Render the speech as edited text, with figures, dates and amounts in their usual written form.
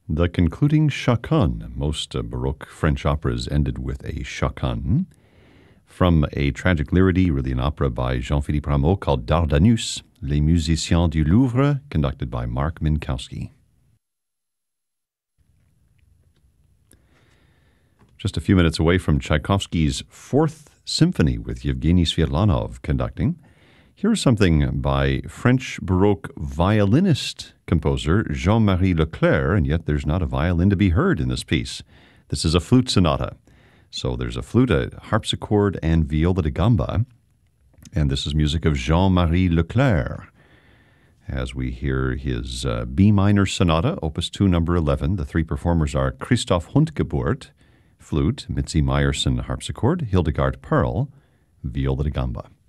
The concluding chaconne. Most Baroque French operas ended with a chaconne. From a tragic lyredy, really an opera by Jean-Philippe Rameau called Dardanus, Les Musiciens du Louvre, conducted by Mark Minkowski. Just a few minutes away from Tchaikovsky's Fourth Symphony with Yevgeny Sviatlanov conducting. Here's something by French Baroque violinist composer Jean-Marie Leclerc, and yet there's not a violin to be heard in this piece. This is a flute sonata. So there's a flute, a harpsichord, and viola da gamba. And this is music of Jean-Marie Leclerc. As we hear his B minor sonata, opus 2, number 11, the three performers are Christoph Hundgeburt, flute, Mitzi Meyerson, harpsichord, Hildegard Perl, viola da gamba.